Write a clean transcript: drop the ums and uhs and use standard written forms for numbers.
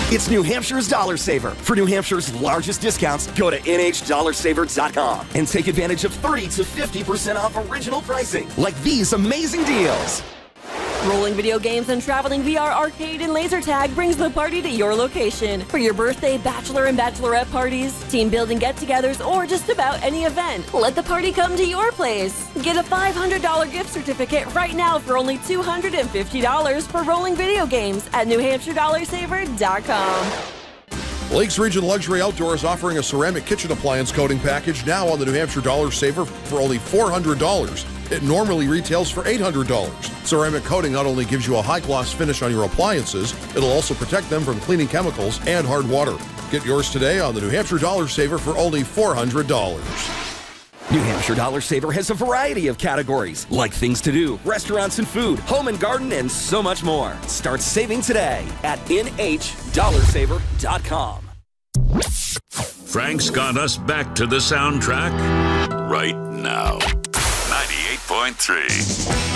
It's New Hampshire's Dollar Saver. For New Hampshire's largest discounts, go to NHDollarSaver.com and take advantage of 30 to 50% off original pricing, like these amazing deals. Rolling Video Games and Traveling VR Arcade and Laser Tag brings the party to your location. For your birthday, bachelor and bachelorette parties, team building get-togethers, or just about any event, let the party come to your place. Get a $500 gift certificate right now for only $250 for Rolling Video Games at NewHampshireDollarSaver.com. Lakes Region Luxury Outdoor is offering a ceramic kitchen appliance coating package now on the New Hampshire Dollar Saver for only $400. It normally retails for $800. Ceramic coating not only gives you a high-gloss finish on your appliances, it'll also protect them from cleaning chemicals and hard water. Get yours today on the New Hampshire Dollar Saver for only $400. New Hampshire Dollar Saver has a variety of categories, like things to do, restaurants and food, home and garden, and so much more. Start saving today at NHDollarSaver.com. Frank's got us back to the soundtrack right now. 98.3.